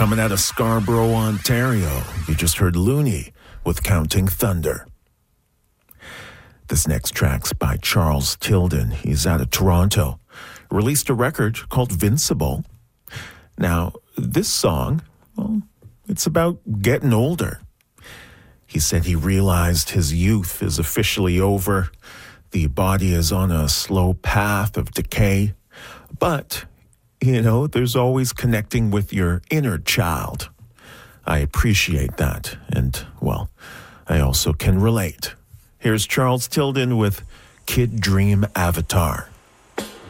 Coming out of Scarborough, Ontario, you just heard Looney with Counting Thunder. This next track's by Charles Tilden. He's out of Toronto. Released a record called Vincible. Now, this song, well, it's about getting older. He said he realized his youth is officially over. The body is on a slow path of decay. But, there's always connecting with your inner child. I appreciate that. And, well, I also can relate. Here's Charles Tilden with Kid Dream Avatar.